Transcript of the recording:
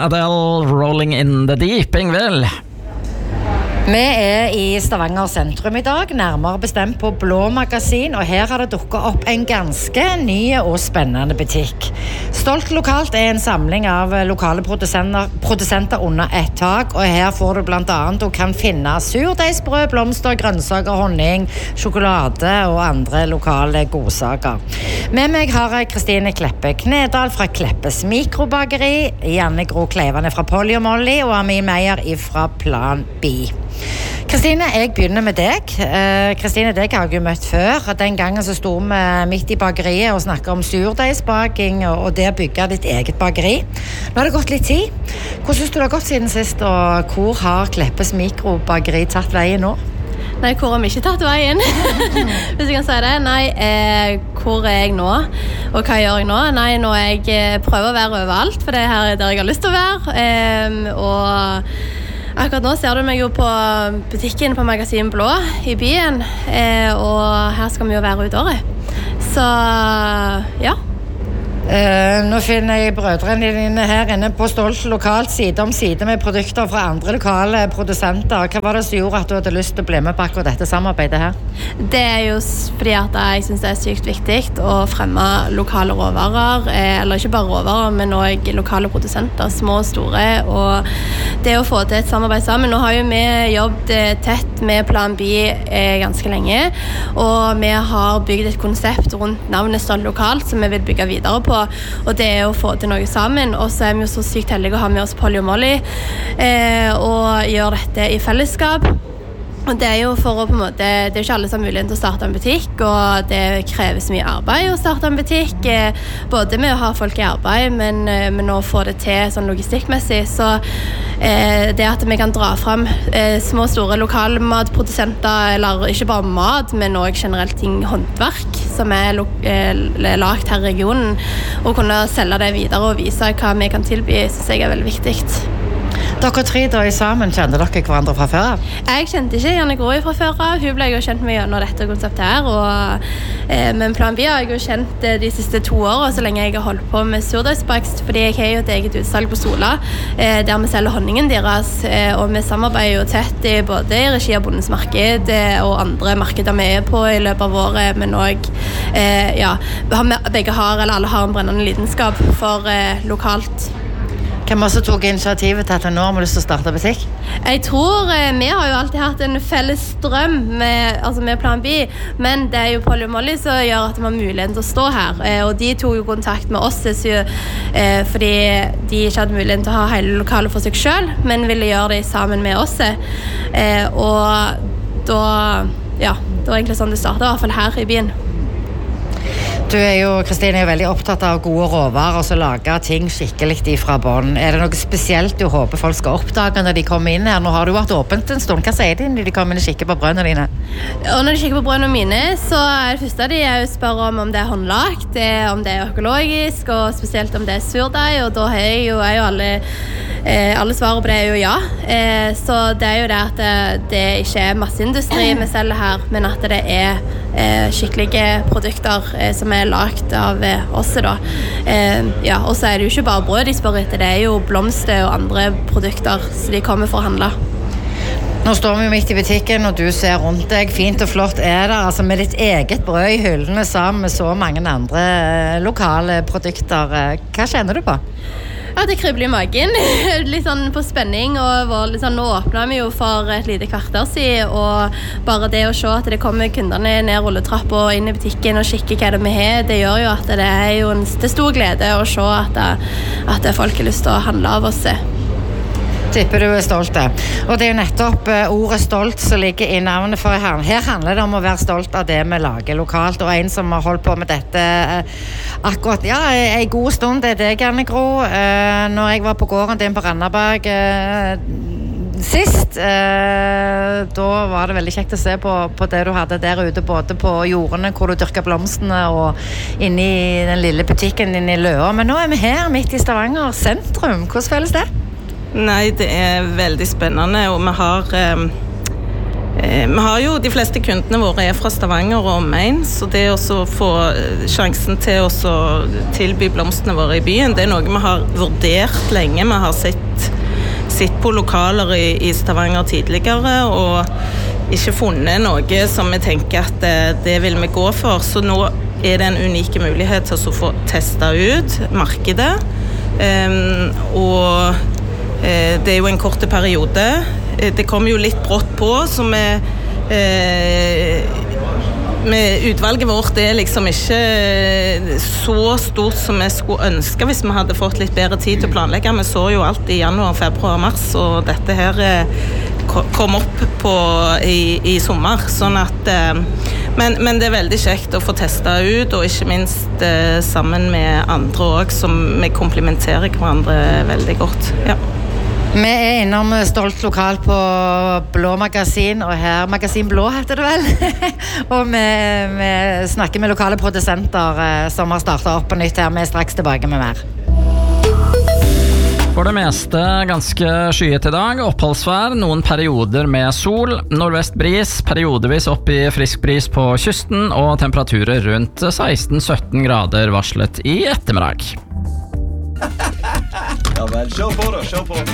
Adele, Rolling in the Deep, Ingvild. Vi I Stavanger sentrum I dag, nærmere bestemt på Blå Magasin, og her har det dukket opp en ganske ny og spennende butikk. Stolt lokalt en samling av lokale produsenter under et tak, og her får du blant annet, du kan finne surdeigsbrød, blomster, grønnsaker, honning, sjokolade og andre lokale godsaker. Med meg har jeg Kristine Kleppe Knedal fra Kleppes Mikrobakeri, Janne Gro Kleivane fra Polly og Molly, og Amin Meyer fra Plan B. Kristine, jeg begynner med deg. Kristine, deg har jeg jo møtt før. Den gangen så sto vi midt I bakeriet og snakket om surdeigsbaking og det å bygge ditt eget bakeri. Nå har det gått litt tid. Hvordan synes du det har gått siden sist, og hvor har Kleppes Mikrobakeri tatt veien nå? Nei, hvor har vi ikke tatt veien? Hvis jeg kan si det. Nei, hvor jeg nå? Og hva gjør jeg nå? Nei, nå jeg prøver å være overalt, for det her der jeg har lyst til å være. Og akkurat nå ser du meg jo på butikken på Magasin Blå I byen, og her skal vi jo være ut året. Så, ja. Nå finner jeg brødrene dine her inne på Stolt lokalt, side om side med produkter fra andre lokale produsenter. Hva var det som gjorde at du hadde lyst til å bli med på akkurat dette samarbeidet her? Det jo fordi at jeg synes det sykt viktig å fremme lokale råvarer, eller ikke bare råvarer, men også lokale produsenter, små og store, og det å få til et samarbeid sammen. Nå har jo vi jobbet tett med Plan B ganske lenge, og vi har bygd et konsept rundt navnet Stolt lokalt, som vi vil bygge videre på, og det å få til noe sammen, og så vi jo så sykt heldige å ha med oss Polly og Molly og gjøre dette I fellesskap. Og det jo for å på en måte, det ikke alle som har mulighet til å starte en butikk, og det kreves mye arbeid å starte en butikk, både med å ha folk I arbeid, men å få det til sånn logistikkmessig. Så det at vi kan dra frem små og store lokalmatprodusenter, eller ikke bare mat, men også generelt ting, håndverk, som lagt her I regionen, og kunne selge det videre og vise hva vi kan tilby, synes jeg veldig viktig. Dere tre da I sammen, kjente dere hverandre fra før av? Jeg kjente ikke Janne Gro fra før av. Hun ble jo kjent med gjennom dette konseptet her, og, men Plan B har jeg jo kjent de siste 2 årene, så lenge jeg har holdt på med surdeigsbakst, fordi jeg har jo et eget utsalg på Sola, der vi selger honningen deres, og vi samarbeider jo tett både I regi av Bondens Marked og andre markeder vi på I løpet av året, men også, ja, begge har, eller alle har en brennende lidenskap for lokalt. Hvem også tok initiativet til at nå har vi lyst til å starte butikk? Jeg tror vi har jo alltid hatt en felles drøm med Plan B, men det jo Polly og Molly som gjør at vi har muligheten til å stå her, og de tog jo kontakt med oss fordi de ikke hadde muligheten til å ha hele lokalet for seg selv, men ville gjøre det sammen med oss, og da, ja, det var egentlig sånn det startet, I hvert fall her I byen. Du jo, Kristine, veldig opptatt av gode råvarer og så lage ting skikkelig fra bånd. Det noe spesielt du håper folk skal oppdage når de kommer inn her? Nå har du vært åpent en stund. Hva sier de når de kommer inn og kikker på brødene dine? Og når de kikker på brødene mine, så det første de spør om det håndlagt, om det økologisk, og spesielt om det surdeig, og da er jo alle svarer på det jo ja. Så det jo det at det ikke masseindustri vi selger her, men at det skikkelige produkter som lagt av oss da. Ja, og så det jo ikke bare brød de spør etter, det jo blomster og andre produkter så de kommer for å handle. Nå står vi jo midt I butikken, og du ser rundt deg. Fint og flott det, altså med ditt eget brød I hyllene sammen med så mange andre lokale produkter. Hva kjenner du på? Ja, det kribler I magen, litt sånn på spenning, og litt sånn, nå åpner vi jo for et lite kvarter siden, og bare det å se at det kommer kundene ned rulletrapp og inn I butikken og kikker hva det vi har, det gjør jo at det jo en stor glede å se at folk har lyst til å handle av oss. Tipper du stolt. Og det jo nettopp ordet stolt som ligger I navnet for her handler det om å være stolt av det vi lager lokalt, og en som har holdt på med dette akkurat, ja, en god stund, det deg, Janne Gro. Når jeg var på gården din på Randaberg sist, da var det veldig kjekt å se på det du hadde der ute, både på jordene hvor du dyrker blomstene og inne I den lille butikken inne I Løa. Men nå vi her midt I Stavanger sentrum. Hvordan føles det? Nei, det veldig spennende, og vi har Vi har jo, de fleste kundene våre fra Stavanger og omegn, så det å få sjansen til å tilby blomstene våre I byen, det noe vi har vurdert lenge. Vi har sett på lokaler I Stavanger tidligere, og ikke funnet noe som vi tenker at det vil vi gå for. Så nå det en unik mulighet til å få testet ut markedet, og det jo en kort periode. Det kom jo litt brått på, så med utvalget vårt det liksom ikke så stort som vi skulle ønske hvis vi hadde fått litt bedre tid til å planlegge. Vi så jo alt I januar, februar, mars, og dette her kom opp I sommer, sånn at men det veldig kjekt å få testet ut, og ikke minst sammen med andre også, som vi komplementerer hverandre veldig godt. Ja. Vi innom Stolt lokal på Blå Magasin, og her Magasin Blå heter det vel. Og vi snakker med lokale produsenter som har startet opp på nytt her. Vi straks tilbake med mer. For det meste ganske skyet I dag, oppholdsvær, noen perioder med sol, nordvest bris, periodevis opp I frisk bris på kysten, og temperaturer rundt 16-17 grader varslet I ettermiddag. Ja vel, kjør på.